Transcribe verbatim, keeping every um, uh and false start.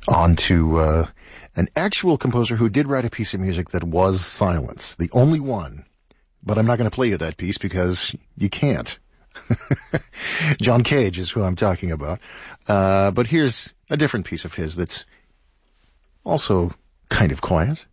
on to uh, an actual composer who did write a piece of music that was silence, the only one. But I'm not going to play you that piece because you can't. John Cage is who I'm talking about. Uh, but here's a different piece of his that's also kind of quiet.